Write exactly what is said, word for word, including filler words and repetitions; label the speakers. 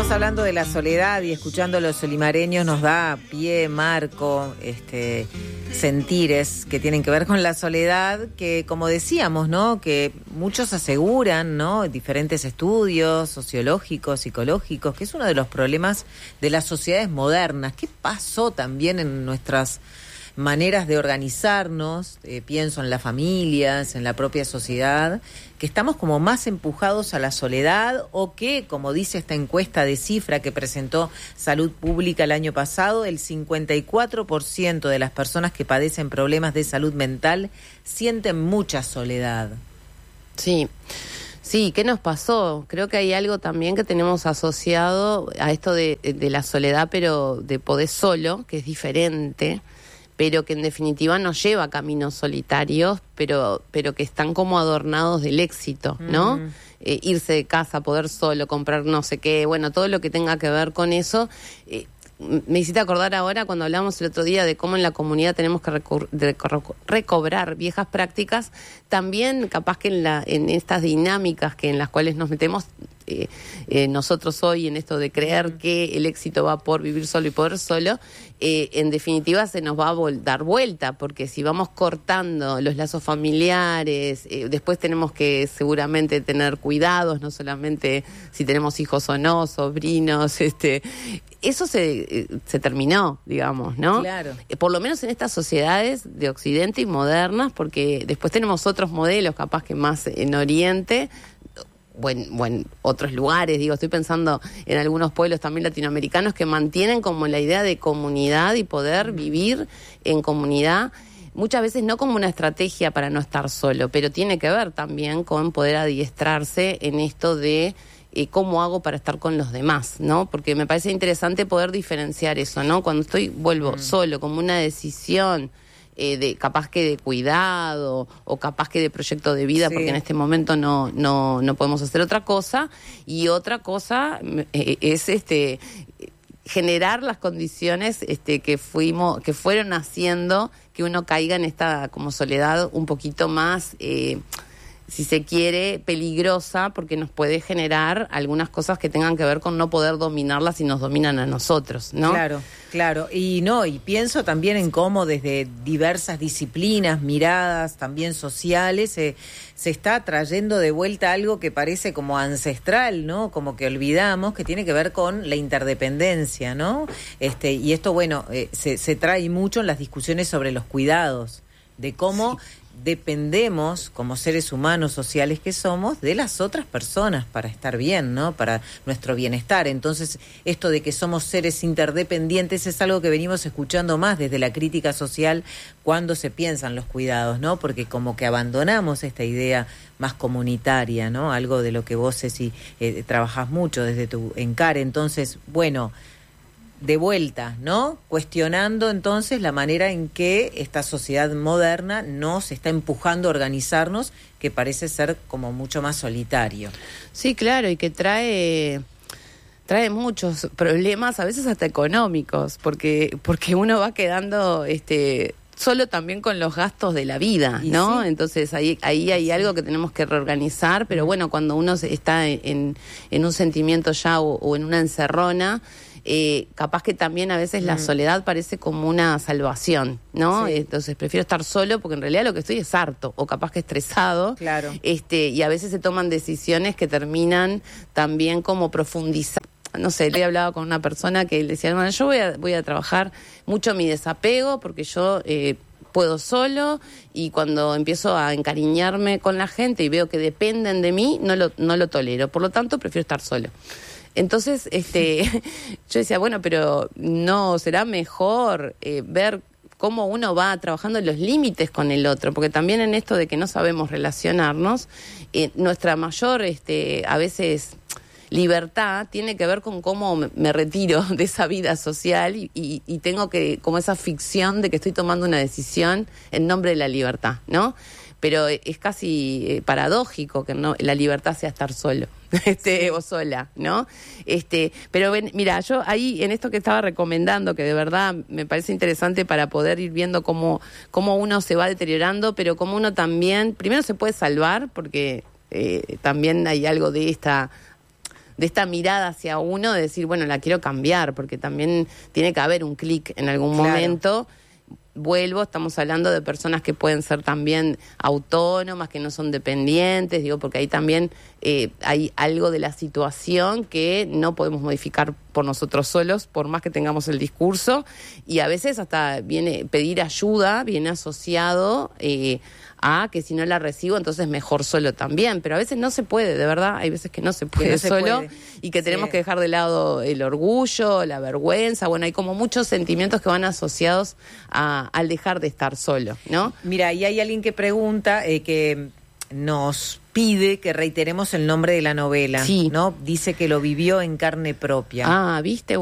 Speaker 1: Estamos hablando de la soledad y escuchando a los solimareños nos da pie, marco, este, sentires que tienen que ver con la soledad, que como decíamos, ¿no? Que muchos aseguran, ¿no? Diferentes estudios sociológicos, psicológicos, que es uno de los problemas de las sociedades modernas. ¿Qué pasó también en nuestras maneras de organizarnos? Eh, pienso en las familias, en la propia sociedad, que estamos como más empujados a la soledad, o que, como dice esta encuesta de Cifra que presentó Salud Pública el año pasado, el cincuenta y cuatro por ciento de las personas que padecen problemas de salud mental sienten mucha soledad.
Speaker 2: Sí. Sí, ¿qué nos pasó? Creo que hay algo también que tenemos asociado a esto de, de la soledad, pero de poder solo, que es diferente, pero que en definitiva nos lleva a caminos solitarios, pero pero que están como adornados del éxito, ¿no? Mm. Eh, irse de casa, poder solo, comprar no sé qué, bueno, todo lo que tenga que ver con eso. Eh, me hiciste acordar ahora cuando hablamos el otro día de cómo en la comunidad tenemos que reco- de reco- recobrar viejas prácticas, también capaz que en, la, en estas dinámicas que en las cuales nos metemos eh, eh, nosotros hoy, en esto de creer que el éxito va por vivir solo y poder solo, eh, en definitiva se nos va a vol- dar vuelta, porque si vamos cortando los lazos familiares, eh, después tenemos que seguramente tener cuidados, no solamente si tenemos hijos o no, sobrinos, este... Eso se, se terminó, digamos, ¿no?
Speaker 1: Claro.
Speaker 2: Eh, por lo menos en estas sociedades de Occidente y modernas, porque después tenemos otros modelos, capaz que más en Oriente, o en, o en otros lugares, digo, estoy pensando en algunos pueblos también latinoamericanos que mantienen como la idea de comunidad y poder vivir en comunidad, muchas veces no como una estrategia para no estar solo, pero tiene que ver también con poder adiestrarse en esto de Eh, cómo hago para estar con los demás, ¿no? Porque me parece interesante poder diferenciar eso, ¿no? Cuando estoy, vuelvo, mm. solo, como una decisión eh, de capaz que de cuidado o capaz que de proyecto de vida, sí, porque en este momento no no no podemos hacer otra cosa, y otra cosa eh, es este generar las condiciones este que fuimos que fueron haciendo que uno caiga en esta como soledad un poquito más eh, si se quiere, peligrosa, porque nos puede generar algunas cosas que tengan que ver con no poder dominarlas y nos dominan a nosotros, ¿no?
Speaker 1: Claro, claro. Y no, y pienso también en cómo desde diversas disciplinas, miradas también sociales, eh, se está trayendo de vuelta algo que parece como ancestral, ¿no? Como que olvidamos, que tiene que ver con la interdependencia, ¿no? Este, y esto, bueno, eh, se, se trae mucho en las discusiones sobre los cuidados, de cómo... Sí. Dependemos, como seres humanos sociales que somos, de las otras personas para estar bien, ¿no? Para nuestro bienestar. Entonces, esto de que somos seres interdependientes es algo que venimos escuchando más desde la crítica social cuando se piensan los cuidados, ¿no? Porque como que abandonamos esta idea más comunitaria, ¿no? Algo de lo que vos, Ceci, eh, trabajás mucho desde tu encare. Entonces, bueno... de vuelta, ¿no? Cuestionando entonces la manera en que esta sociedad moderna nos está empujando a organizarnos, que parece ser como mucho más solitario.
Speaker 2: Sí, claro, y que trae trae muchos problemas, a veces hasta económicos, porque porque uno va quedando este solo también con los gastos de la vida, ¿no? Sí. Entonces ahí ahí hay sí. algo que tenemos que reorganizar, pero bueno, cuando uno está en, en un sentimiento ya o, o en una encerrona, Eh, capaz que también a veces mm. la soledad parece como una salvación, ¿no? Sí. Entonces prefiero estar solo porque en realidad lo que estoy es harto o capaz que estresado.
Speaker 1: Claro.
Speaker 2: Este, y a veces se toman decisiones que terminan también como profundizar. No sé, le he hablado con una persona que le decía, bueno, yo voy a, voy a trabajar mucho mi desapego porque yo eh, puedo solo, y cuando empiezo a encariñarme con la gente y veo que dependen de mí, no lo, no lo tolero. Por lo tanto, prefiero estar solo. Entonces, este, yo decía, bueno, pero no será mejor eh, ver cómo uno va trabajando los límites con el otro, porque también en esto de que no sabemos relacionarnos, eh, nuestra mayor, este, a veces, libertad tiene que ver con cómo me, me retiro de esa vida social y, y, y tengo que, como esa ficción de que estoy tomando una decisión en nombre de la libertad, ¿no? Pero es casi eh, paradójico que no la libertad sea estar solo. Este, o sola, ¿no? Este, pero ven, mira, yo ahí en esto que estaba recomendando, que de verdad me parece interesante para poder ir viendo cómo, cómo uno se va deteriorando, pero cómo uno también, primero se puede salvar, porque eh, también hay algo de esta de esta mirada hacia uno, de decir, bueno, la quiero cambiar, porque también tiene que haber un clic en algún
Speaker 1: Claro.
Speaker 2: momento. Vuelvo, estamos hablando de personas que pueden ser también autónomas, que no son dependientes, digo, porque ahí también eh, hay algo de la situación que no podemos modificar por nosotros solos, por más que tengamos el discurso, y a veces hasta viene pedir ayuda, viene asociado eh, a que si no la recibo, entonces mejor solo también, pero a veces no se puede, de verdad, hay veces que no se puede
Speaker 1: no se
Speaker 2: solo,
Speaker 1: puede.
Speaker 2: y que tenemos
Speaker 1: Sí.
Speaker 2: que dejar de lado el orgullo, la vergüenza, bueno, hay como muchos sentimientos que van asociados a, al dejar de estar solo, ¿no?
Speaker 1: Mira, y hay alguien que pregunta, eh, que nos pide que reiteremos el nombre de la novela,
Speaker 2: Sí.
Speaker 1: ¿no? Dice que lo vivió en carne propia.
Speaker 2: Ah, ¿viste?